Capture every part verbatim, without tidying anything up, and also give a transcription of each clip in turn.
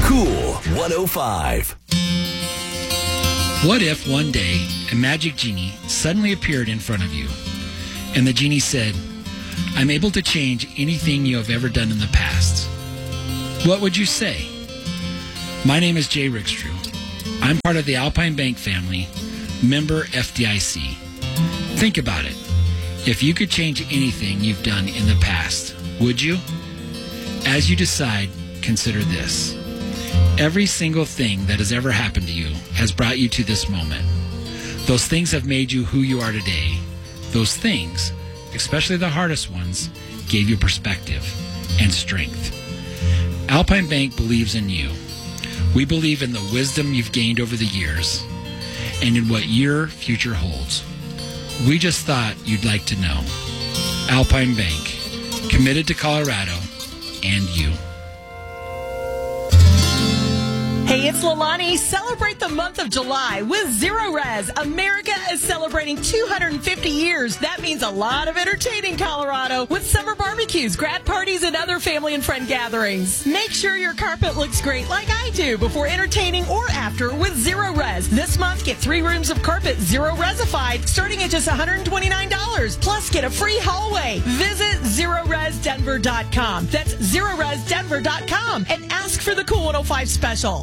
Cool one oh five. What if one day a magic genie suddenly appeared in front of you, and the genie said, "I'm able to change anything you have ever done in the past"? What would you say? My name is Jay Rickstrew. I'm part of the Alpine Bank family, member F D I C. Think about it. If you could change anything you've done in the past, would you? As you decide, consider this. Every single thing that has ever happened to you has brought you to this moment. Those things have made you who you are today. Those things, especially the hardest ones, gave you perspective and strength. Alpine Bank believes in you. We believe in the wisdom you've gained over the years and in what your future holds. We just thought you'd like to know. Alpine Bank, committed to Colorado and you. Hey, it's Lalani. Celebrate the month of July with Zero Res. America is celebrating two hundred fifty years. That means a lot of entertaining Colorado with summer barbecues, grad parties, and other family and friend gatherings. Make sure your carpet looks great like I do before entertaining or after with Zero Res. This month, get three rooms of carpet Zero Resified starting at just one hundred twenty-nine dollars. Plus, get a free hallway. Visit zero res denver dot com. That's zero res denver dot com and ask for the Cool one oh five special.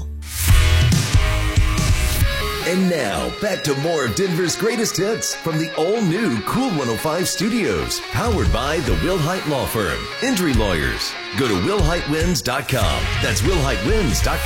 And now, back to more of Denver's greatest hits from the all-new Cool one oh five studios. Powered by the Wilhite Law Firm. Injury lawyers. Go to will hite wins dot com. That's will hite wins dot